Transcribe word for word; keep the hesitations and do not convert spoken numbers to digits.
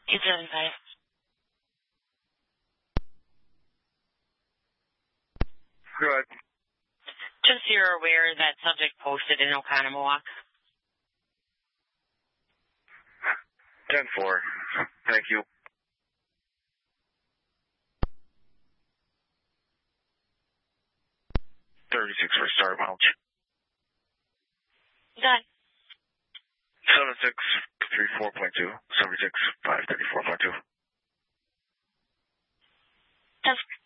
eight seven five. Go ahead. Just so you're aware that subject posted in Oconomowoc. ten four. Thank you. thirty-six for Star Mount. Done. seven six three four point two. seventy-six five thirty-four point two. That's